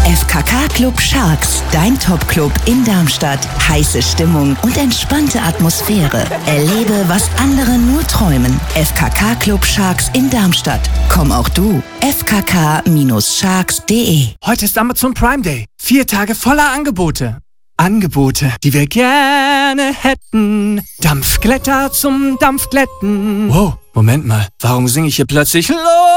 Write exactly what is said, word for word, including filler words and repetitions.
F K K Club Sharks, dein Top-Club in Darmstadt. Heiße Stimmung und entspannte Atmosphäre. Erlebe, was andere nur träumen. F K K Club Sharks in Darmstadt. Komm auch du. f k k Sharks punkt de. Heute ist Amazon Prime Day. Vier Tage voller Angebote. Angebote, die wir gerne hätten. Dampfglätter zum Dampfglätten. Wow, Moment mal. Warum singe ich hier plötzlich Los?